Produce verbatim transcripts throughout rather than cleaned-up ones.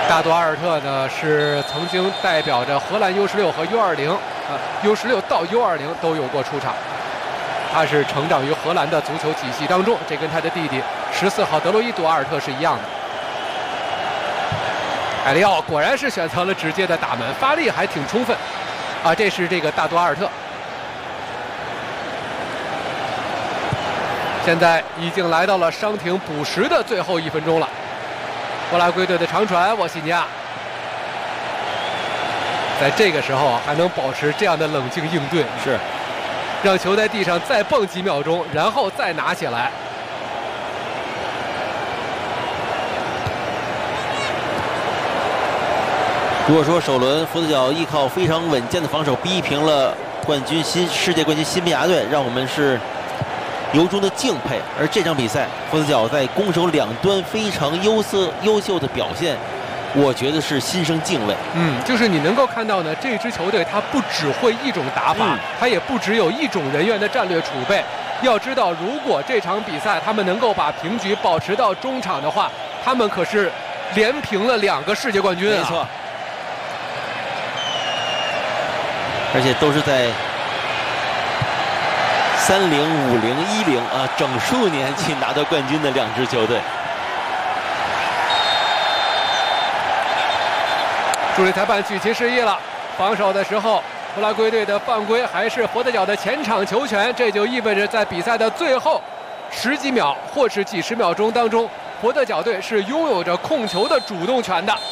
大多阿尔特呢是曾经代表着荷兰 U 十六和 U 二零，呃 U 十六到 U 二零都有过出场。他是成长于荷兰的足球体系当中，这跟他的弟弟十四号德洛伊多阿尔特是一样的。埃利奥果然是选择了直接的打门，发力还挺充分啊！这是这个大多阿尔特。现在已经来到了伤停补时的最后一分钟了。乌拉圭队的长传，沃西尼亚在这个时候还能保持这样的冷静应对， 是让球在地上再蹦几秒钟，然后再拿起来。 如果说首轮佛得角依靠非常稳健的防守逼平了冠军新世界冠军西班牙队，让我们是由衷的敬佩。而这场比赛，佛得角在攻守两端非常优色优秀的表现，我觉得是心生敬畏。 嗯，就是你能够看到呢，这支球队它不只会一种打法， 嗯、 它也不只有一种人员的战略储备。要知道，如果这场比赛他们能够把平局保持到中场的话，他们可是连平了两个世界冠军啊！ 没错，而且都是在三零、五零、一零啊整数年去拿到冠军的两支球队。 助理裁判举旗示意了，防守的时候，乌拉圭队的犯规还是佛得角的前场球权，这就意味着在比赛的最后十几秒或是几十秒钟当中，佛得角队是拥有着控球的主动权的。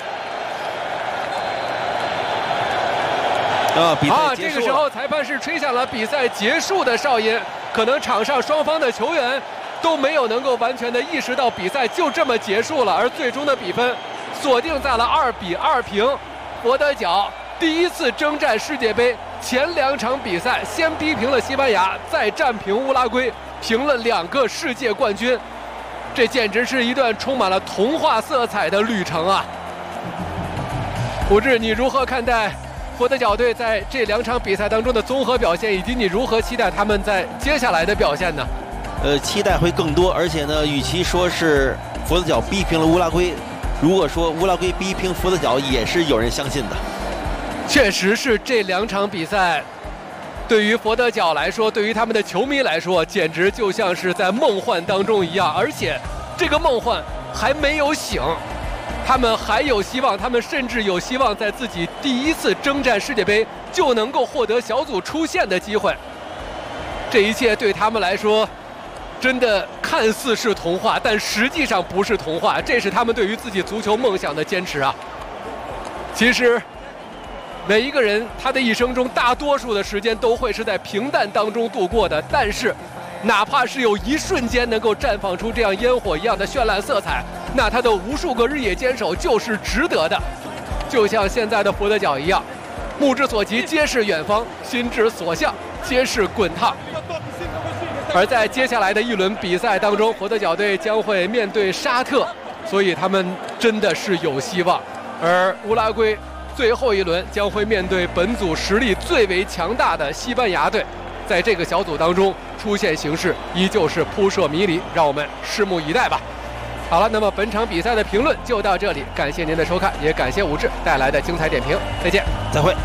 啊，比赛啊， 结束了。 这个时候裁判是吹响了比赛结束的哨音，可能场上双方的球员都没有能够完全的意识到比赛就这么结束了，而最终的比分锁定在了二比二平。佛得角第一次征战世界杯，前两场比赛先逼平了西班牙，再战平乌拉圭，平了两个世界冠军，这简直是一段充满了童话色彩的旅程啊！武志，你如何看待佛得角队在这两场比赛当中的综合表现，以及你如何期待他们在接下来的表现呢？ 呃，期待会更多，而且呢，与其说是佛得角逼平了乌拉圭，如果说乌拉圭逼平佛得角，也是有人相信的。 确实是这两场比赛，对于佛得角来说，对于他们的球迷来说，简直就像是在梦幻当中一样，而且这个梦幻还没有醒。他们还有希望，他们甚至有希望在自己第一次征战世界杯就能够获得小组出线的机会。这一切对他们来说，真的看似是童话，但实际上不是童话。这是他们对于自己足球梦想的坚持啊！其实，每一个人他的一生中，大多数的时间都会是在平淡当中度过的，但是，哪怕是有一瞬间能够绽放出这样烟火一样的绚烂色彩，那他的无数个日夜坚守就是值得的。就像现在的佛得角一样，目之所及皆是远方，心之所向皆是滚烫。而在接下来的一轮比赛当中，佛得角队将会面对沙特，所以他们真的是有希望。而乌拉圭最后一轮将会面对本组实力最为强大的西班牙队，在这个小组当中出现形势依旧是扑朔迷离，让我们拭目以待吧。好了，那么本场比赛的评论就到这里，感谢您的收看，也感谢武志带来的精彩点评，再见， 再会。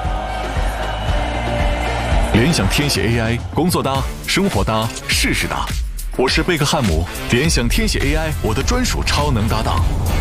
联想天写 A I， 工作搭，生活搭，事事搭。我是贝克汉姆，联想天写 A I， 我的专属超能搭档。